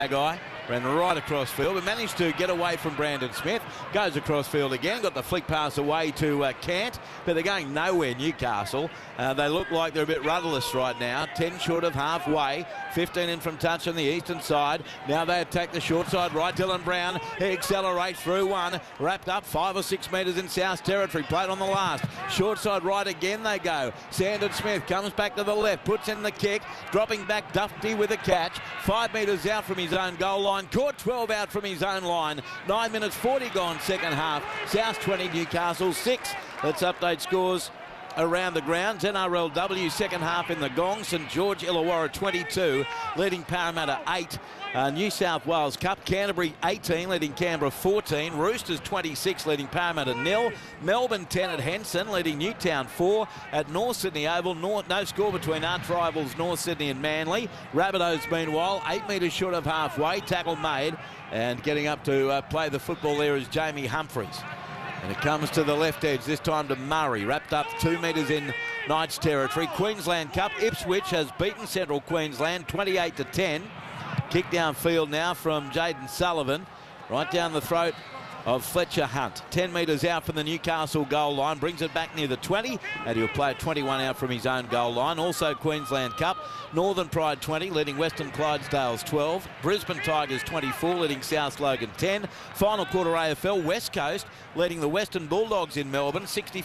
Guy ran right across field but managed to get away from Brandon Smith. Goes across field again, got the flick pass away to Cant, but they're going nowhere, Newcastle. They look like they're a bit rudderless right now. 10 short of halfway, 15 in from touch on the eastern side. Now they attack the short side right. Dylan Brown, he accelerates through one, wrapped up 5 or 6 metres in South territory, played on the last. Short side right again they go. Sandon Smith comes back to the left, puts in the kick, dropping back Dufty with a catch. 5 metres out from his own goal line, caught 12 out from his own line. 9 minutes 40 gone second half. South 20, Newcastle 6. Let's update scores around the grounds. NRLW second half in the Gong. St George Illawarra 22, leading Parramatta 8. New South Wales Cup, Canterbury 18, leading Canberra 14. Roosters 26, leading Parramatta 0. Melbourne 10 at Henson, leading Newtown 4. At North Sydney Oval, no score between arch rivals North Sydney and Manly. Rabbitohs meanwhile 8 metres short of halfway, tackle made, and getting up to play the football there is Jamie Humphries. And it comes to the left edge, this time to Murray, wrapped up 2 metres in Knights territory. Queensland Cup, Ipswich has beaten Central Queensland 28-10. Kick downfield now from Jaden Sullivan, right down the throat of Fletcher Hunt. 10 metres out from the Newcastle goal line, brings it back near the 20, and he'll play 21 out from his own goal line. Also Queensland Cup, Northern Pride 20, leading Western Clydesdales 12. Brisbane Tigers 24, leading South Logan 10. Final quarter AFL, West Coast leading the Western Bulldogs in Melbourne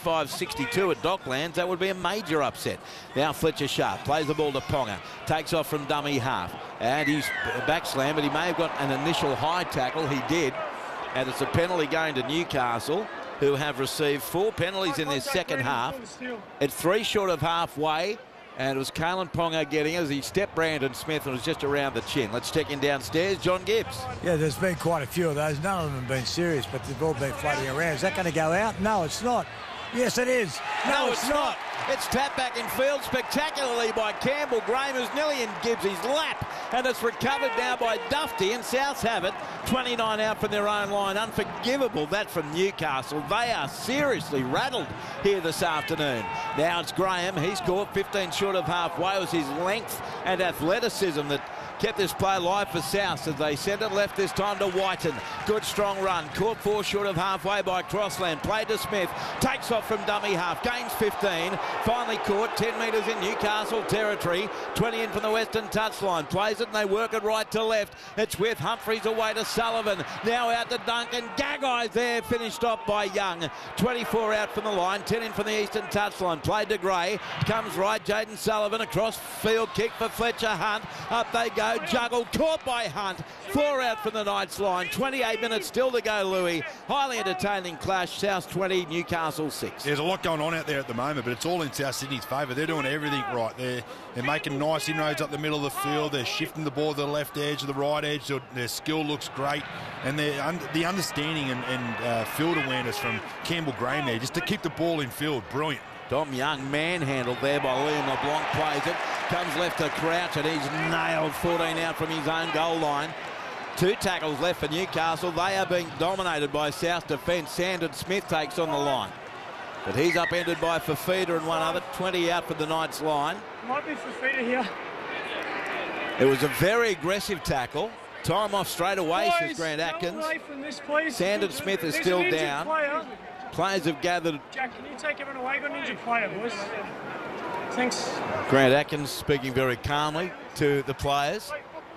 65-62 at Docklands. That would be a major upset. Now Fletcher Sharp plays the ball to Ponga, takes off from dummy half, and he's back slam, but he may have got an initial high tackle. He did. And it's a penalty going to Newcastle, who have received 4 penalties in this second half. At 3 short of halfway, and it was Kalen Ponga getting it as he stepped Brandon Smith and was just around the chin. Let's check in downstairs. John Gibbs. Yeah, there's been quite a few of those. None of them have been serious, but they've all been floating around. Is that going to go out? No, it's not. Yes, it is. No, it's not. It's tapped back in field spectacularly by Campbell Graham, who's nearly in Gibbs' lap. And it's recovered now by Dufty, and Souths have it. 29 out from their own line. Unforgivable, that from Newcastle. They are seriously rattled here this afternoon. Now it's Graham. He's caught 15 short of halfway. It was his length and athleticism that kept this play live for South as they send it left this time to Whiten. Good strong run. Caught 4 short of halfway by Crossland. Played to Smith. Takes off from dummy half. Gains 15. Finally caught 10 metres in Newcastle territory. 20 in from the western touchline. Plays it and they work it right to left. It's with Humphries away to Sullivan. Now out to Duncan. Gagai there. Finished off by Young. 24 out from the line. 10 in from the eastern touchline. Played to Gray. Comes right. Jaden Sullivan. Across field kick for Fletcher Hunt. Up they go. Juggled, caught by Hunt. 4 out from the Knights line. 28 minutes still to go, Louis. Highly entertaining clash. South 20, Newcastle 6. There's a lot going on out there at the moment, but it's all in South Sydney's favour. They're doing everything right. They're making nice inroads up the middle of the field. They're shifting the ball to the left edge, to the right edge. Their skill looks great. And the understanding and field awareness from Campbell Graham there, just to keep the ball in field, brilliant. Dom Young manhandled there by Liam LeBlanc, plays it, comes left to Crouch, and he's nailed 14 out from his own goal line. 2 tackles left for Newcastle. They are being dominated by South defence. Sandon Smith takes on the line, but he's upended by Fafita and one other. 20 out for the Knights line. Might be Fafita here. It was a very aggressive tackle. Time off straight away, Boys, says Grant Atkins. away from this, please. Sandon Smith is still down. Player. Players have gathered. Jack, can you take everyone away? Got an injured player, boys. Thanks. Grant Atkins speaking very calmly to the players.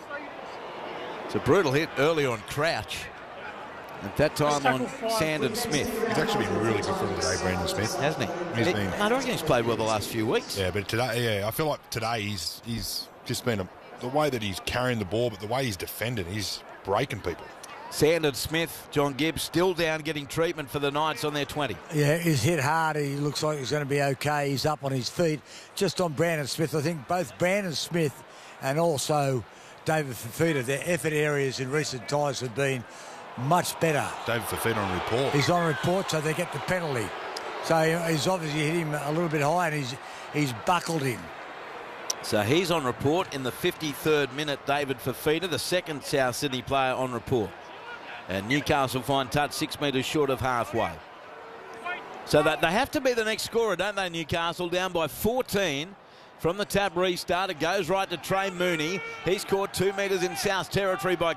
It's a brutal hit early on Crouch. At that time on Sandon Smith. He's actually been really good for him today, Brandon Smith. Hasn't he? He's been. I reckon he's played well the last few weeks. Yeah, but today, I feel like today he's just been the way that he's carrying the ball, but the way he's defending, he's breaking people. Sandon Smith, John Gibbs, still down getting treatment for the Knights on their 20. Yeah, he's hit hard. He looks like he's going to be okay. He's up on his feet. Just on Brandon Smith, I think both Brandon Smith and also David Fafita, their effort areas in recent times have been much better. David Fafita on report. He's on report, so they get the penalty. So he's obviously hit him a little bit high, and he's buckled him. So he's on report in the 53rd minute, David Fafita, the second South Sydney player on report. And Newcastle find touch 6 metres short of halfway. So that they have to be the next scorer, don't they, Newcastle? Down by 14. from the tap restart. It goes right to Trey Mooney. He's caught 2 metres in South territory by